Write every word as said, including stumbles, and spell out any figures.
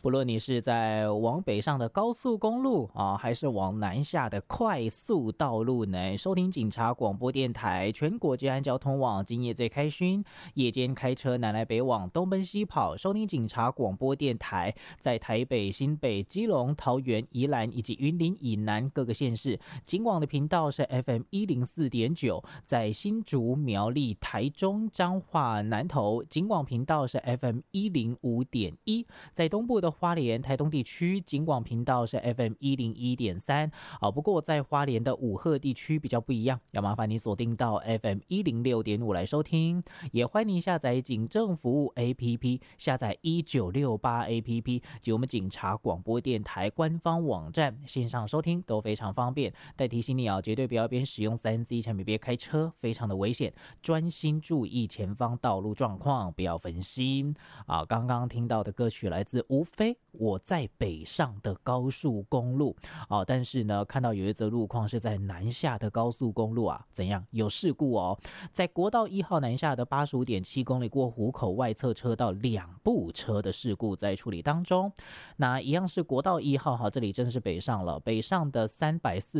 不论你是在往北上的高速公路啊，还是往南下的快速道路呢，收听警察广播电台全国治安交通网，今夜最开勋，夜间开车南来北往，东奔西跑，收听警察广播电台，在台北、新北、基隆、桃园、宜兰以及云林以南各个县市，警广的频道是 F M 一零四点九，在新竹、苗栗、台中、彰化、南投，警广频道是 F M 一零五点一，在东部的花莲、台东地区，警广频道是 F M 一零一点三。啊，不过在花莲的五鹤地区比较不一样，要麻烦你锁定到 F M 一零六点五来收听。也欢迎下载警政服务 A P P， 下载一九六八 A P P 及我们警察广播电台官方网站，线上收听都非常方便。但提醒你啊，绝对不要边使用 三 C 产品边开车，非常的危险，专心注意前方道路状况，不要分心啊。刚刚听到的歌曲来自吴飞，我在北上的高速公路啊，但是呢，看到有一则路况是在南下的高速公路啊，怎样有事故哦？在国道一号南下的 八十五点七 公里过湖口外侧车道两部车的事故在处理当中。那一样是国道一号哈，这里真是北上了，北上的三百四